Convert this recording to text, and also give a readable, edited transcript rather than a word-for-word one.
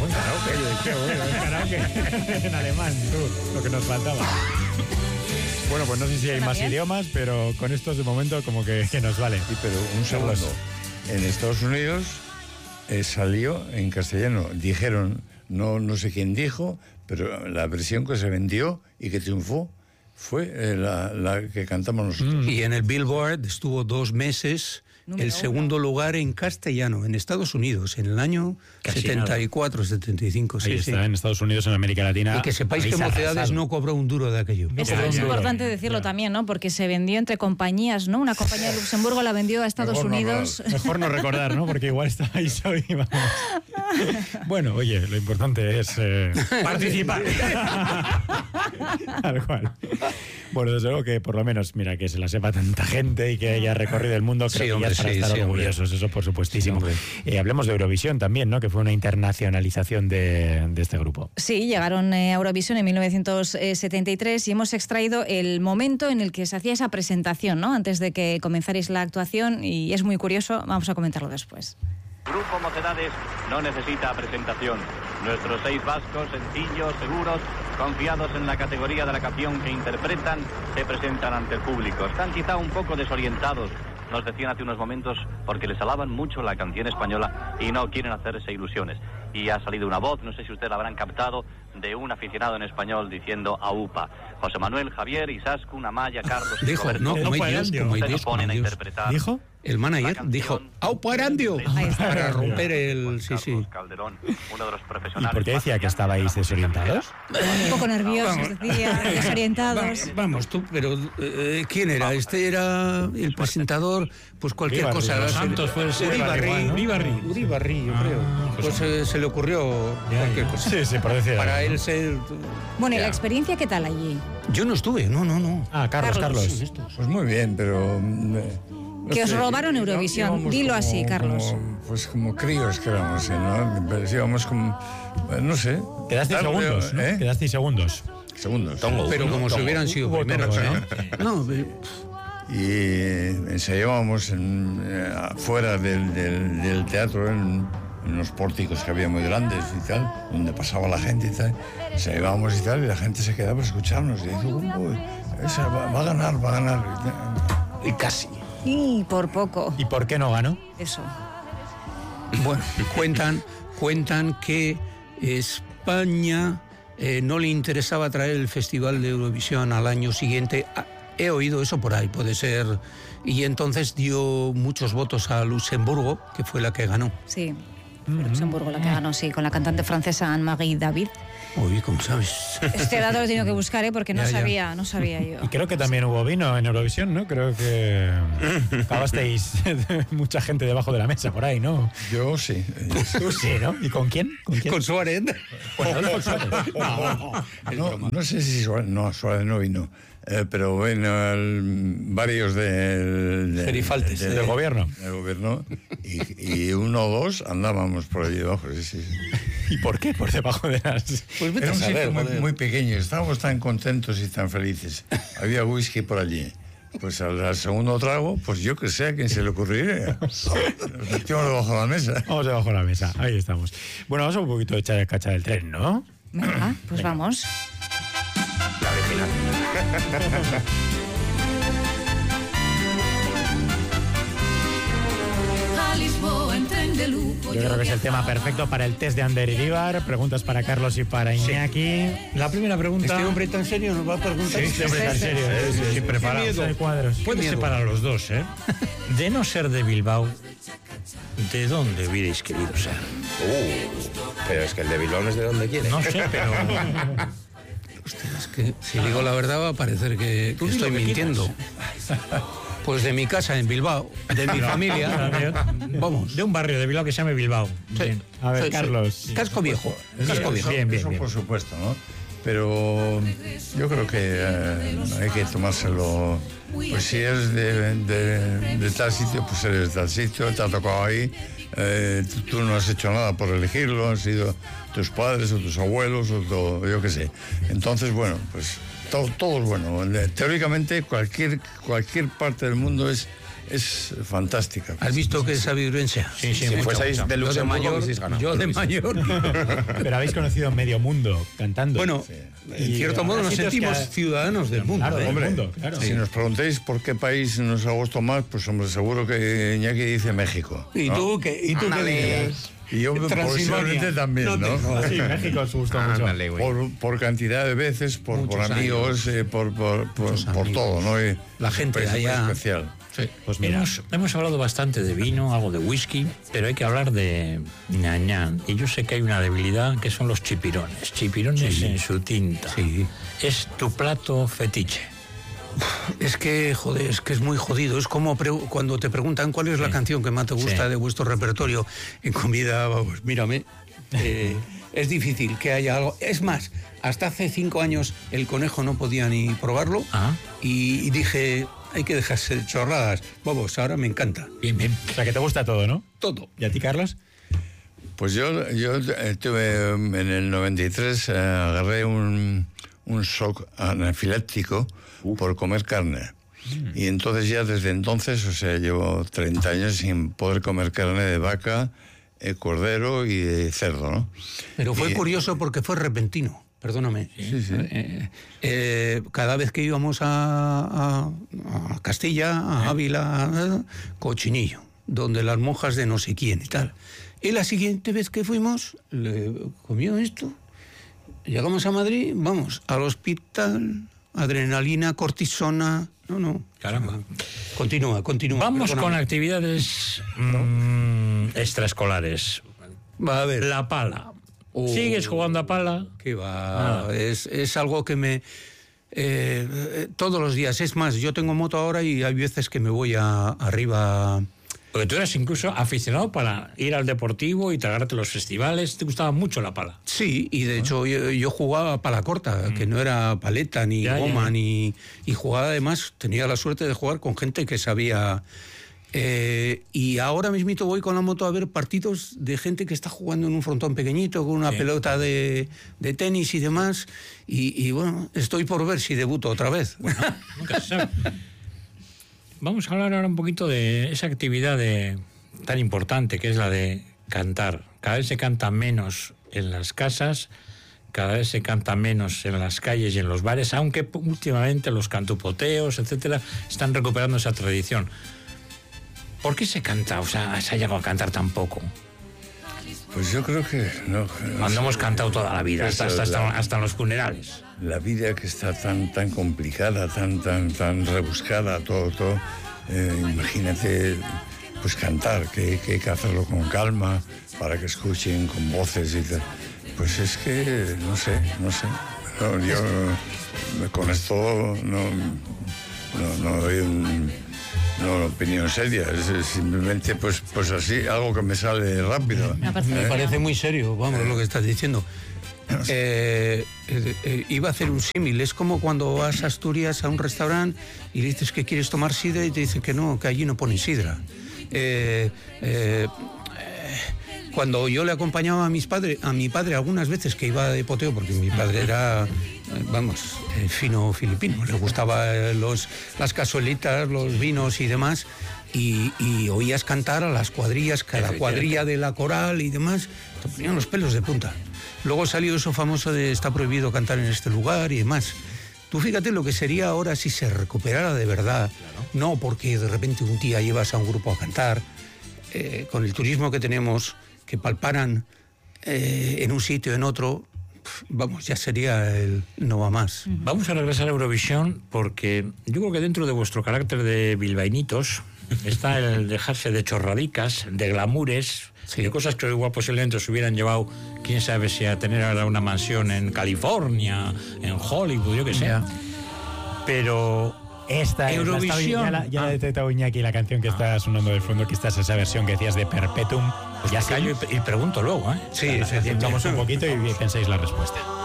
Qué bueno, el karaoke en alemán, tú, lo que nos faltaba. Bueno, pues no sé si hay más idiomas, pero con estos de momento como que nos vale. Sí, pero un segundo. En Estados Unidos salió en castellano. Dijeron, no sé quién dijo, pero la versión que se vendió y que triunfó fue la que cantamos nosotros. Y en el Billboard estuvo 2 meses el segundo lugar en castellano en Estados Unidos en el año 74, 75. Ahí está, en Estados Unidos, en América Latina. Y que sepáis que Mocedades no cobró un duro de aquello. Eso es importante decirlo también, ¿no? Porque se vendió entre compañías, ¿no? Una compañía de Luxemburgo la vendió a Estados Unidos. Mejor no recordar, ¿no? Porque igual estáis hoy. Vamos. Bueno, oye, lo importante es participar. Tal cual. Bueno, desde luego que por lo menos, mira, que se la sepa tanta gente y que haya recorrido el mundo, creo que ya es para estar orgullosos, eso por supuestísimo. Hablemos de Eurovisión también, ¿no? Que fue una internacionalización de este grupo. Sí, llegaron a Eurovisión en 1973 y hemos extraído el momento en el que se hacía esa presentación, ¿no? Antes de que comenzarais la actuación, y es muy curioso, vamos a comentarlo después. Grupo Mocedades no necesita presentación. Nuestros 6 vascos, sencillos, seguros, confiados en la categoría de la canción que interpretan, se presentan ante el público. Están quizá un poco desorientados, nos decían hace unos momentos, porque les alaban mucho la canción española y no quieren hacerse ilusiones. Y ha salido una voz, no sé si ustedes la habrán captado, de un aficionado en español diciendo aupa. José Manuel, Javier, Isaskun, Amaya, Carlos... Dijo, Roberto, no, como hay Dios, como hay se Dios, ponen a interpretar. ¿Dijo? El manager dijo, ¡aupa Arandio! Para romper el... Sí. Calderón, uno de los ¿Y profesionales. por qué decía que estabais desorientados? Un poco nerviosos, decía, desorientados. Vamos, tú, pero ¿quién era? Este era el presentador, pues cualquier Uribarri, cosa. Los Santos fue el Uribarri, yo creo. Pues se le ocurrió cualquier cosa. Sí, por decir Para algo, él ser... Bueno, ¿y la experiencia qué tal allí? Yo no estuve, no. Ah, Carlos. Pues muy bien, pero... Que os robaron Eurovisión, dilo así, Carlos. Como críos que éramos, ¿no? Pero íbamos como... No sé. Quedasteis segundos, ¿no? Quedasteis segundos. Pero como si hubieran sido primeros, ¿no? Y ensayábamos fuera del teatro, en unos pórticos que había muy grandes y tal, donde pasaba la gente y tal. Ensayábamos y tal, y la gente se quedaba a escucharnos. Y dijo, va a ganar. Y casi. Y por poco. ¿Y por qué no ganó? Eso. Bueno, cuentan que España no le interesaba traer el Festival de Eurovisión al año siguiente. He oído eso por ahí, puede ser. Y entonces dio muchos votos a Luxemburgo, que fue la que ganó. Sí, Luxemburgo la que ganó, sí, con la cantante francesa Anne-Marie David. Uy, ¿cómo sabes? Este dato lo he tenido que buscar, porque no sabía yo. Y creo que también hubo vino en Eurovisión, ¿no? Creo que acabasteis mucha gente debajo de la mesa por ahí, ¿no? Yo sí. Tú sí, ¿no? ¿Y con quién? Con Suárez. Con Suárez. No sé si Suárez no vino. Pero bueno, varios del gobierno. Del gobierno. Y 1 o 2 andábamos por allí debajo, sí. ¿Y por qué? Por debajo de las... Pues era un sitio muy pequeño, estábamos tan contentos y tan felices. Había whisky por allí. Pues al segundo trago, pues yo que sé a quién se le ocurriría. Nos metimos debajo de la mesa. Vamos debajo de la mesa, ahí estamos. Bueno, vamos a un poquito de echar el cacha del tren, ¿no? Venga, pues vamos. La original. Yo creo que es el tema perfecto para el test de Ander Iribar. Preguntas para Carlos y para Iñaki. La primera pregunta... ¿Este hombre tan serio nos va a preguntar? Sí, hombre tan serio. Sí, preparado. Hay cuadros. Puede ser para los dos, ¿eh? De no ser de Bilbao, ¿de dónde hubierais querido ser? Pero es que el de Bilbao no es de donde quiere. No sé, pero... Hostia, es que si digo la verdad va a parecer que estoy mintiendo. Pues de mi casa en Bilbao, de mi familia, vamos. De un barrio de Bilbao que se llama Bilbao. Sí. A ver, Sí. Casco Casco Viejo. Casco Viejo. Bien. Eso por supuesto, ¿no? Pero yo creo que hay que tomárselo. Pues si es de tal sitio, pues eres de tal sitio, te ha tocado ahí. Tú no has hecho nada por elegirlo, han sido tus padres o tus abuelos o yo qué sé. Entonces, bueno, pues todo es bueno. Teóricamente cualquier parte del mundo es es fantástica. ¿Has visto que es sabidurense? Sí, Si fueseis de Luxemburgo, yo de mayor. Pero habéis conocido medio mundo cantando. Bueno, en cierto modo nos sentimos ciudadanos del mundo. Claro, del Hombre, mundo, claro. Si nos preguntáis por qué país nos ha gustado más, pues hombre, seguro que Iñaki dice México. ¿Y ¿no? tú qué dices? Y yo posiblemente también, ¿no? Sí, México os gustó mucho. Ándale, güey. Por cantidad de veces, por Muchos amigos, por todo, ¿no? Y La gente es un país allá- muy especial. Sí. Pues mira, Hemos hablado bastante de vino, algo de whisky, pero hay que hablar de ñañán. Y yo sé que hay una debilidad que son los chipirones. Chipirones en su tinta. Sí. Es tu plato fetiche. Es que, joder, es que es muy jodido. Es como cuando te preguntan cuál es la canción que más te gusta Sí. de vuestro repertorio en comida, vamos, mírame. Es difícil que haya algo. Es más, hasta hace 5 años el conejo no podía ni probarlo Ah. y dije, hay que dejarse de chorradas. Vamos, ahora me encanta. Bien, bien. o sea, que te gusta todo, ¿no? Todo. ¿Y a ti, Carlos? Pues yo tuve en el 93, agarré un shock anafiléptico por comer carne. Y entonces ya desde entonces, o sea, llevo 30 años sin poder comer carne de vaca, cordero y de cerdo, ¿no? Pero fue Y- curioso porque fue repentino. Perdóname. Sí, sí. Cada vez que íbamos a Castilla, a Ávila, cochinillo, donde las monjas de no sé quién y tal. Y la siguiente vez que fuimos, le comió esto. Llegamos a Madrid, vamos, al hospital, adrenalina, cortisona. No. Caramba. Continúa. Vamos perdóname. con actividades extraescolares. Va a ver. La pala. ¿Sigues jugando a pala? Que va, Ah. es algo que me... todos los días, es más, yo tengo moto ahora y hay veces que me voy arriba... Porque tú eras incluso aficionado para ir al deportivo y tragarte los festivales. Te gustaba mucho la pala. Sí, y de hecho yo jugaba pala corta, que no era paleta, ni Ya, goma, ya. ni... Y jugaba además, tenía la suerte de jugar con gente que sabía... y ahora mismito voy con la moto a ver partidos de gente que está jugando en un frontón pequeñito, con una pelota de tenis y demás. Y bueno, estoy por ver si debuto otra vez. Nunca se sabe. Vamos a hablar ahora un poquito de esa actividad tan importante que es la de cantar. Cada vez se canta menos en las casas, cada vez se canta menos en las calles y en los bares, aunque últimamente los cantupoteos, etcétera, están recuperando esa tradición. ¿Por qué se canta? O sea, se ha llegado a cantar tan poco. Pues yo creo que no. Cuando hemos cantado toda la vida, hasta en los funerales. La vida que está tan complicada, tan rebuscada, todo. Imagínate, pues cantar, que hay que hacerlo con calma, para que escuchen con voces y tal. Pues es que, no sé. No, yo con esto no doy una opinión seria, es simplemente pues así, algo que me sale rápido. Me parece muy serio, vamos, lo que estás diciendo. Iba a hacer un símil, es como cuando vas a Asturias a un restaurante y le dices que quieres tomar sidra y te dicen que no, que allí no ponen sidra. Cuando yo le acompañaba a mi padre algunas veces que iba de poteo, porque mi padre era, fino filipino, le gustaba las cazuelitas, los vinos y demás, y oías cantar a las cuadrillas, cada cuadrilla de la coral y demás, te ponían los pelos de punta. Luego salió eso famoso de está prohibido cantar en este lugar y demás. Tú fíjate lo que sería ahora si se recuperara de verdad, no porque de repente un día llevas a un grupo a cantar, con el turismo que tenemos, que palparan en un sitio, en otro, vamos, ya sería el no va más. Vamos a regresar a Eurovisión porque yo creo que dentro de vuestro carácter de bilbainitos está el dejarse de chorradicas, de glamures, de cosas que igual posiblemente os hubieran llevado, quién sabe si a tener ahora una mansión en California, en Hollywood, yo qué sé. Pero esta Eurovisión. Ya la he detectado, Iñaki, la canción que está sonando del fondo, que esta es esa versión que decías de Perpetuum. Pues ya callo y pregunto luego, ¿eh? Sí, Escuchamos un poquito y pensáis la respuesta.